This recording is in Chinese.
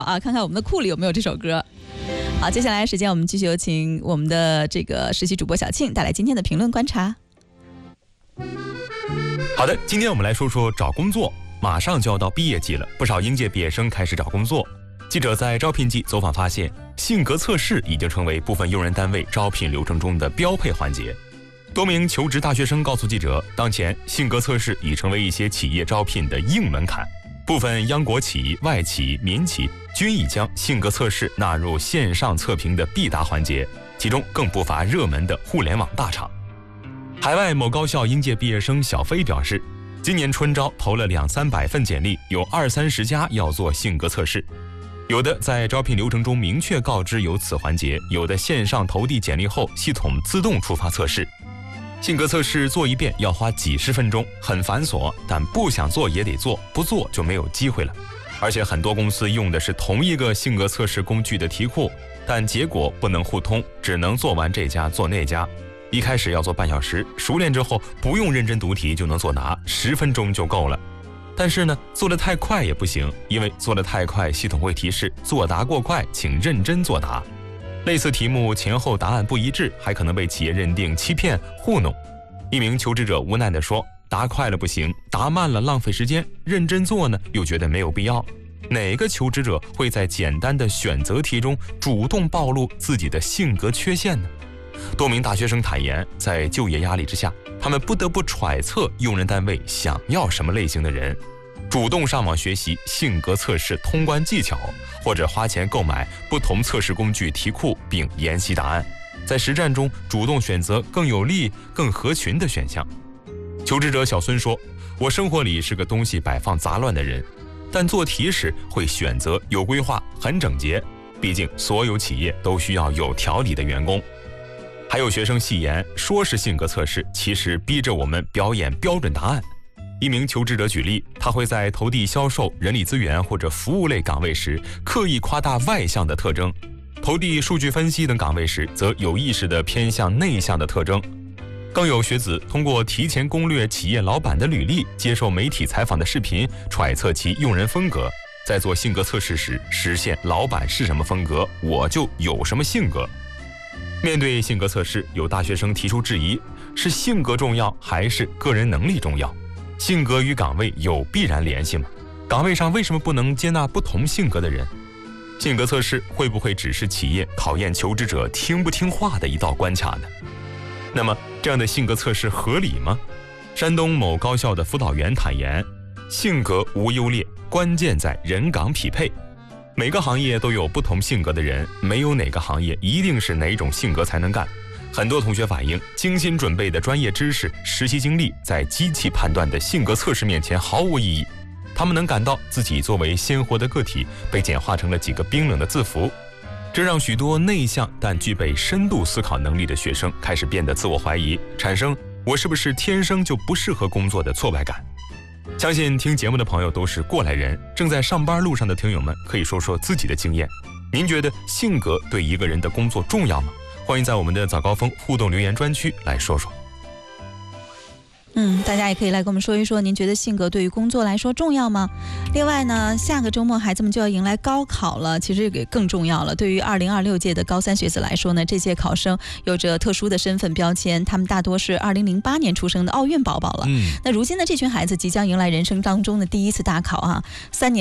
啊，看看我们的库里有没有这首歌。好，接下来时间我们继续有请我们的这个实习主播小庆带来今天的评论观察。 好的，今天我们来说说找工作。马上就要到毕业季了，不少应届毕业生开始找工作。记者在招聘季走访发现，性格测试已经成为部分用人单位招聘流程中的标配环节。多名求职大学生告诉记者，当前性格测试已成为一些企业招聘的硬门槛。部分央国企、外企、民企均已将性格测试纳入线上测评的必答环节，其中更不乏热门的互联网大厂。海外某高校应届毕业生小飞表示，今年春招投了200-300份简历，有20-30家要做性格测试。有的在招聘流程中明确告知有此环节，有的线上投递简历后系统自动触发测试。性格测试做一遍要花几十分钟，很繁琐，但不想做也得做，不做就没有机会了。而且很多公司用的是同一个性格测试工具的题库，但结果不能互通，只能做完这家做那家。一开始要做半小时，熟练之后不用认真读题就能作答，10分钟就够了。但是呢，做得太快也不行，因为做得太快，系统会提示作答过快，请认真作答。类似题目前后答案不一致，还可能被企业认定欺骗糊弄。一名求职者无奈地说，答快了不行，答慢了浪费时间，认真做呢又觉得没有必要。哪个求职者会在简单的选择题中主动暴露自己的性格缺陷呢？多名大学生坦言，在就业压力之下，他们不得不揣测用人单位想要什么类型的人，主动上网学习性格测试通关技巧，或者花钱购买不同测试工具题库并研习答案，在实战中主动选择更有利、更合群的选项。求职者小孙说，我生活里是个东西摆放杂乱的人，但做题时会选择有规划、很整洁，毕竟所有企业都需要有条理的员工。还有学生戏言，说是性格测试，其实逼着我们表演标准答案。一名求职者举例，他会在投递销售、人力资源或者服务类岗位时，刻意夸大外向的特征；投递数据分析等岗位时，则有意识地偏向内向的特征。更有学子通过提前攻略企业老板的履历，接受媒体采访的视频，揣测其用人风格，在做性格测试时，实现老板是什么风格，我就有什么性格。面对性格测试，有大学生提出质疑，是性格重要还是个人能力重要？性格与岗位有必然联系吗？岗位上为什么不能接纳不同性格的人？性格测试会不会只是企业考验求职者听不听话的一道关卡呢？那么这样的性格测试合理吗？山东某高校的辅导员坦言，性格无优劣，关键在人岗匹配。每个行业都有不同性格的人，没有哪个行业一定是哪种性格才能干。很多同学反映，精心准备的专业知识、实习经历，在机器判断的性格测试面前毫无意义。他们能感到自己作为鲜活的个体，被简化成了几个冰冷的字符。这让许多内向但具备深度思考能力的学生开始变得自我怀疑，产生我是不是天生就不适合工作的挫败感。相信听节目的朋友都是过来人，正在上班路上的听友们可以说说自己的经验。您觉得性格对一个人的工作重要吗？欢迎在我们的早高峰互动留言专区来说说。 大家也可以来跟我们说一说，您觉得性格对于工作来说重要吗？另外呢，下个周末孩子们就要迎来高考了，其实也更重要了。对于2026届的高3学子来说呢，这届考生有着特殊的身份标签，他们大多是2008年出生的奥运宝宝了。那如今呢，这群孩子即将迎来人生当中的第一次大考啊，3年